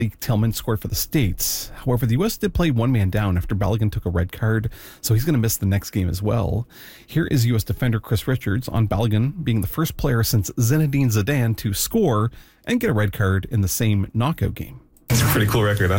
Blake Tillman scored for the States. However, the U.S. did play one man down after Balogun took a red card, so he's going to miss the next game as well. Here is U.S. defender Chris Richards on Balogun being the first player since Zinedine Zidane to score and get a red card in the same knockout game. It's a pretty cool record,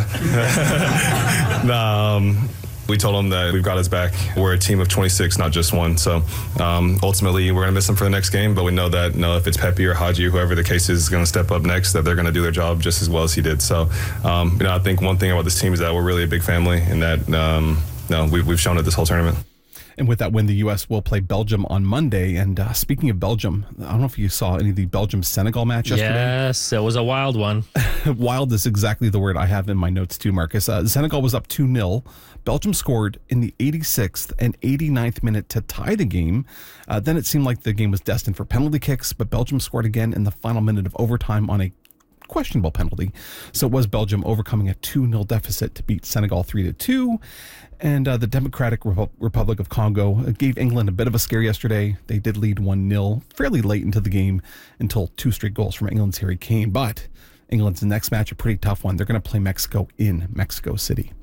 huh? We told him that we've got his back. We're a team of 26, not just one. So ultimately, we're going to miss him for the next game. But we know that if it's Pepe or Haji or whoever the case is going to step up next, that they're going to do their job just as well as he did. So, I think one thing about this team is that we're really a big family, and that we've shown it this whole tournament. And with that win, the U.S. will play Belgium on Monday. And speaking of Belgium, I don't know if you saw any of the Belgium-Senegal match yesterday. Yes, it was a wild one. Wild is exactly the word I have in my notes too, Marcus. Senegal was up 2-0. Belgium scored in the 86th and 89th minute to tie the game. Then it seemed like the game was destined for penalty kicks, but Belgium scored again in the final minute of overtime on a questionable penalty. So it was Belgium overcoming a 2-0 deficit to beat Senegal 3-2. And the Democratic Republic of Congo gave England a bit of a scare yesterday. They did lead 1-0 fairly late into the game until two straight goals from England's Harry Kane. But England's next match, a pretty tough one. They're going to play Mexico in Mexico City.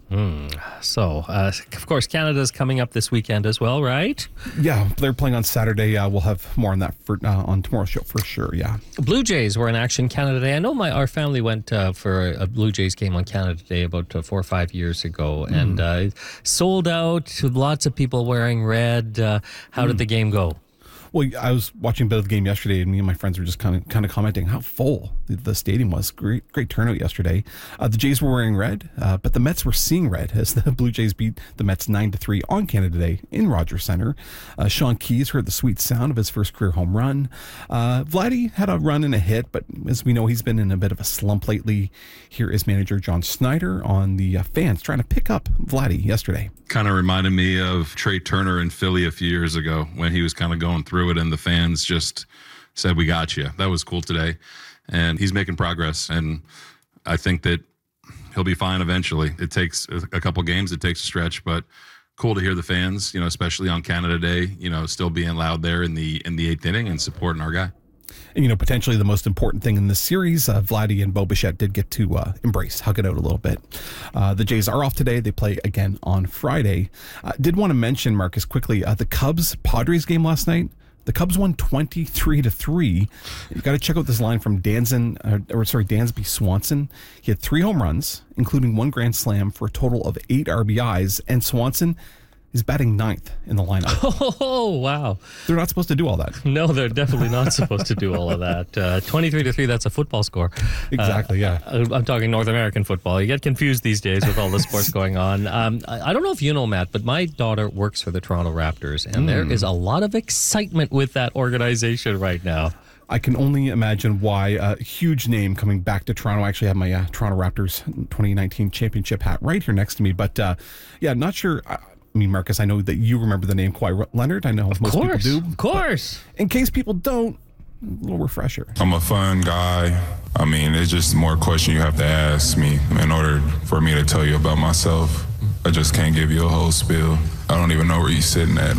So, of course, Canada's coming up this weekend as well, right? Yeah, they're playing on Saturday. We'll have more on that on tomorrow's show for sure, yeah. Blue Jays were in action Canada Day. I know our family went for a Blue Jays game on Canada Day about 4 or 5 years ago, and sold out, lots of people wearing red. How did the game go? Well, I was watching a bit of the game yesterday, and me and my friends were just kind of commenting how full the stadium was. Great turnout yesterday. The Jays were wearing red, but the Mets were seeing red as the Blue Jays beat the Mets 9-3 on Canada Day in Rogers Center. Sean Keyes heard the sweet sound of his first career home run. Vladdy had a run and a hit, but as we know, he's been in a bit of a slump lately. Here is manager John Snyder on the fans trying to pick up Vladdy yesterday. Kind of reminded me of Trey Turner in Philly a few years ago when he was kind of going through it and the fans just said, "We got you." That was cool today. And he's making progress. And I think that he'll be fine eventually. It takes a couple games. It takes a stretch, but cool to hear the fans, especially on Canada Day, still being loud there in the 8th inning and supporting our guy. And, potentially the most important thing in this series, Vladdy and Bo Bichette did get to hug it out a little bit. The Jays are off today. They play again on Friday. Did want to mention, Marcus, quickly, the Cubs-Padres game last night. The Cubs won 23-3. You got to check out this line from Dansby Swanson. He had 3 home runs, including 1 grand slam for a total of 8 RBIs. And Swanson is batting 9th in the lineup. Oh, wow. They're not supposed to do all that. No, they're definitely not supposed to do all of that. 23-3, that's a football score. Exactly, yeah. I'm talking North American football. You get confused these days with all the sports going on. I don't know if you know, Matt, but my daughter works for the Toronto Raptors, and there is a lot of excitement with that organization right now. I can only imagine why. A huge name coming back to Toronto. I actually have my Toronto Raptors 2019 championship hat right here next to me. But not sure. I mean, Marcus, I know that you remember the name Kawhi Leonard. I know most people do. Of course. In case people don't, a little refresher. I'm a fun guy. I mean, it's just more question you have to ask me in order for me to tell you about myself. I just can't give you a whole spiel. I don't even know where you're sitting at.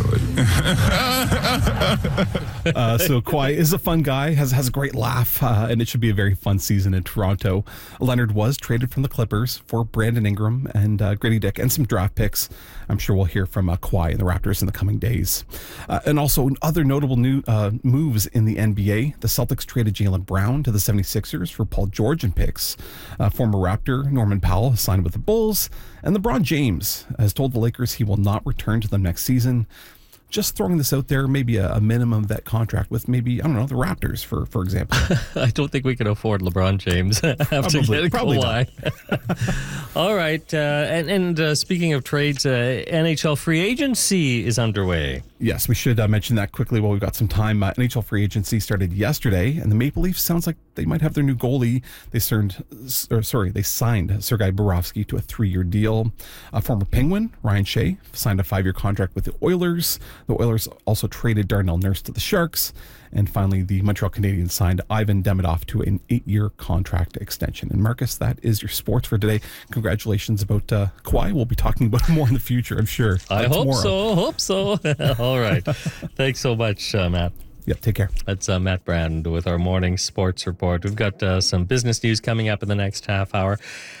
So Kawhi is a fun guy, has a great laugh, and it should be a very fun season in Toronto. Leonard was traded from the Clippers for Brandon Ingram and Grady Dick and some draft picks. I'm sure we'll hear from Kawhi and the Raptors in the coming days. And also other notable new moves in the NBA. The Celtics traded Jaylen Brown to the 76ers for Paul George and picks. Former Raptor Norman Powell signed with the Bulls. And LeBron James has told the Lakers he will not return to them next season. Just throwing this out there, maybe a minimum vet contract with maybe, I don't know, the Raptors, for example. I don't think we can afford LeBron James probably not. All right. And speaking of trades, NHL free agency is underway. Yes, we should mention that quickly while we've got some time. NHL free agency started yesterday, and the Maple Leafs sounds like they might have their new goalie. They signed Sergei Bobrovsky to a 3-year deal. Former Penguin Ryan Shea signed a 5-year contract with the Oilers. The Oilers also traded Darnell Nurse to the Sharks. And finally, the Montreal Canadiens signed Ivan Demidov to an 8-year contract extension. And Marcus, that is your sports for today. Congratulations about Kawhi. We'll be talking about more in the future, I'm sure. I hope so. All right. Thanks so much, Matt. Yep, take care. That's Matt Brand with our morning sports report. We've got some business news coming up in the next half hour.